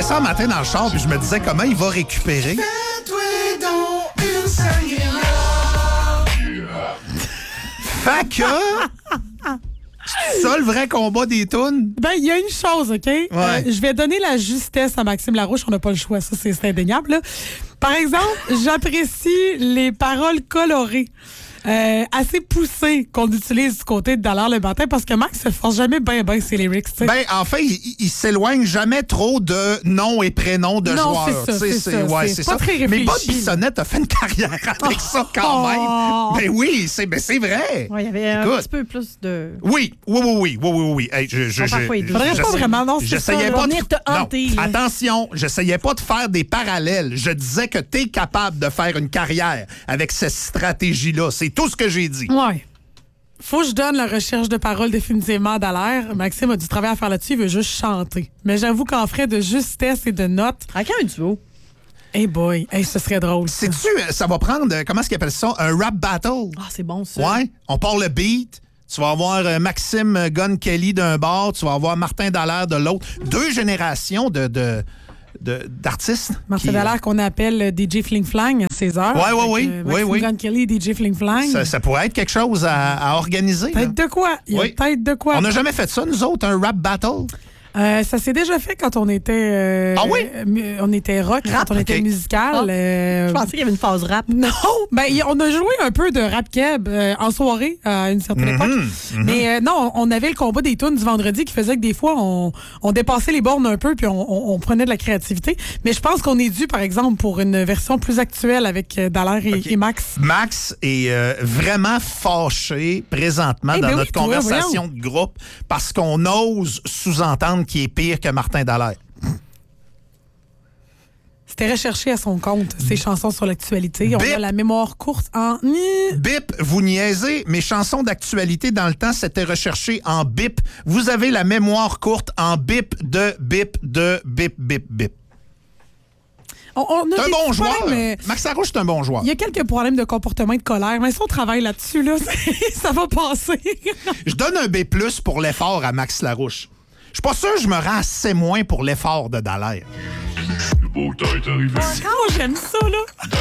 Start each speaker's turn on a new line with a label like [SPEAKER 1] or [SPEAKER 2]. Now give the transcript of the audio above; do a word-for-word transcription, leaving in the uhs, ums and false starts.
[SPEAKER 1] j'écoutais ça un matin dans le char, puis je me disais comment il va récupérer.
[SPEAKER 2] Fais-toi donc une sangria.
[SPEAKER 1] Fait que... C'est ça le vrai combat des tounes?
[SPEAKER 3] Ben, il y a une chose, OK?
[SPEAKER 1] Ouais.
[SPEAKER 3] Euh, je vais donner la justesse à Maxime Larouche. On n'a pas le choix, ça, c'est c'est indéniable. Là. Par exemple, j'apprécie les paroles colorées. Euh, assez poussées qu'on utilise du côté de Dollar le matin parce que Max se force jamais bien bien ses lyrics. T'sais.
[SPEAKER 1] Ben, en fait, il, il s'éloigne jamais trop de noms et prénoms de
[SPEAKER 3] non,
[SPEAKER 1] joueurs.
[SPEAKER 3] c'est ça, c'est, c'est ça.
[SPEAKER 1] Ouais,
[SPEAKER 3] c'est,
[SPEAKER 1] c'est
[SPEAKER 3] pas
[SPEAKER 1] ça.
[SPEAKER 3] très réfléchi.
[SPEAKER 1] Mais Bob Bissonnette a fait une carrière avec ça quand même.
[SPEAKER 3] Oh.
[SPEAKER 1] Ben oui, c'est, ben c'est vrai.
[SPEAKER 4] Ouais, il y avait un
[SPEAKER 1] Écoute.
[SPEAKER 4] petit peu plus de...
[SPEAKER 1] Oui, oui, oui, oui, oui, oui, oui. Hey, je, je,
[SPEAKER 4] Bon,
[SPEAKER 1] je,
[SPEAKER 4] parfois, il
[SPEAKER 1] je-
[SPEAKER 3] faudrait
[SPEAKER 1] je-
[SPEAKER 3] pas vraiment, non, c'est
[SPEAKER 1] j'essayais
[SPEAKER 3] ça,
[SPEAKER 1] pas
[SPEAKER 4] là.
[SPEAKER 1] de
[SPEAKER 4] Venir te
[SPEAKER 1] non,
[SPEAKER 4] hanter, là.
[SPEAKER 1] attention, j'essayais pas de faire des parallèles. Je disais que t'es capable de faire une carrière avec cette stratégie-là. C'est tout ce que j'ai dit.
[SPEAKER 3] Ouais. Faut que je donne la recherche de paroles définitivement à Dallaire. Maxime a du travail à faire là-dessus, il veut juste chanter. Mais j'avoue qu'en frais de justesse et de notes,
[SPEAKER 4] À quand un duo?
[SPEAKER 3] hey boy, hey, ce serait drôle. ça.
[SPEAKER 1] Sais-tu, ça va prendre, euh, comment est-ce qu'ils appellent ça, un rap battle?
[SPEAKER 4] Ah, c'est bon, ça.
[SPEAKER 1] Ouais, on part le beat. Tu vas avoir euh, Maxime euh, Gun Kelly d'un bord, tu vas avoir Martin Dallaire de l'autre. Deux générations de, de, de- d'artistes.
[SPEAKER 3] Martin
[SPEAKER 1] qui,
[SPEAKER 3] Dallaire qu'on appelle D J Fling Flang à seize heures.
[SPEAKER 1] Ouais, ouais,
[SPEAKER 3] Fait
[SPEAKER 1] oui,
[SPEAKER 3] que,
[SPEAKER 1] oui,
[SPEAKER 3] Maxime
[SPEAKER 1] oui.
[SPEAKER 3] Gun Kelly, D J Fling Flang.
[SPEAKER 1] Ça, ça pourrait être quelque chose à, à organiser. là.
[SPEAKER 3] Peut-être de quoi? Il y a
[SPEAKER 1] Oui.
[SPEAKER 3] peut-être de quoi.
[SPEAKER 1] On n'a jamais fait ça, nous autres, un rap battle.
[SPEAKER 3] Euh, ça s'est déjà fait quand on était... euh,
[SPEAKER 1] Ah oui?
[SPEAKER 3] euh, on était rock,
[SPEAKER 4] Rap,
[SPEAKER 3] quand on était
[SPEAKER 1] ok.
[SPEAKER 3] musical.
[SPEAKER 4] Ah.
[SPEAKER 3] euh,
[SPEAKER 4] Je pensais qu'il y avait une phase rap.
[SPEAKER 3] Non, ben y- on a joué un peu de rap keb euh, en soirée à une certaine
[SPEAKER 1] Mhm,
[SPEAKER 3] époque.
[SPEAKER 1] mhm.
[SPEAKER 3] Mais euh, non, on avait le combat des tunes du vendredi qui faisait que des fois on, on dépassait les bornes un peu puis on, on- on prenait de la créativité. Mais je pense qu'on est dû, par exemple, pour une version plus actuelle avec euh, Dallaire et,
[SPEAKER 1] Ok.
[SPEAKER 3] et Max.
[SPEAKER 1] Max est euh, vraiment fâché présentement
[SPEAKER 3] Eh
[SPEAKER 1] dans
[SPEAKER 3] ben
[SPEAKER 1] notre
[SPEAKER 3] oui, toi,
[SPEAKER 1] conversation de groupe parce qu'on ose sous-entendre qu'il est pire que Martin Dallaire.
[SPEAKER 3] C'était recherché à son compte, ses chansons sur l'actualité. On
[SPEAKER 1] Bip.
[SPEAKER 3] a la mémoire courte en...
[SPEAKER 1] Bip, vous niaisez, mes chansons d'actualité dans le temps, c'était recherché en bip. Vous avez la mémoire courte en bip de bip de bip bip bip.
[SPEAKER 3] On, on a
[SPEAKER 1] C'est un
[SPEAKER 3] des
[SPEAKER 1] bon
[SPEAKER 3] petits
[SPEAKER 1] joueur.
[SPEAKER 3] problèmes, mais
[SPEAKER 1] Max Larouche, c'est un bon joueur.
[SPEAKER 3] il y a quelques problèmes de comportement et de colère, mais si on travaille là-dessus, là, ça va passer.
[SPEAKER 1] Je donne un B plus pour l'effort à Max Larouche. Je suis pas sûr que je me rends assez moins pour l'effort de Dallaire.
[SPEAKER 5] Le beau temps est arrivé.
[SPEAKER 3] Oh, j'aime ça, là.